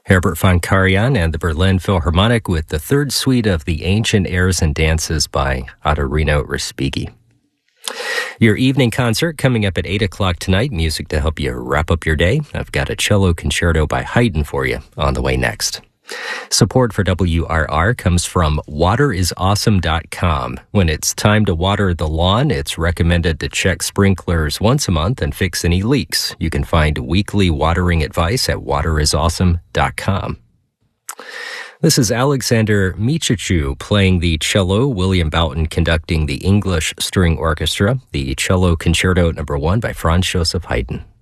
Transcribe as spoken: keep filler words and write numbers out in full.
Herbert von Karajan and the Berlin Philharmonic with the third suite of the Ancient Airs and Dances by Ottorino Respighi. Your evening concert coming up at eight o'clock tonight, music to help you wrap up your day. I've got a cello concerto by Haydn for you on the way next. Support for W R R comes from water is awesome dot com. When it's time to water the lawn, it's recommended to check sprinklers once a month and fix any leaks. You can find weekly watering advice at water is awesome dot com. This is Alexander Michichu playing the cello, William Boughton conducting the English String Orchestra, the Cello Concerto Number One by Franz Joseph Haydn.